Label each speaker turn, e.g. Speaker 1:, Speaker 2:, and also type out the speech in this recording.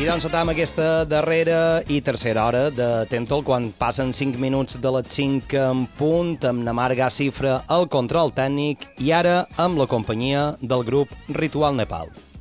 Speaker 1: I doncs atam aquesta darrera i tercera hora de Tentol, quan passen 5 minuts de les 5 en punt, amb Namar Gacifra al control tècnic i ara amb la companyia del grup Ritual Nepal.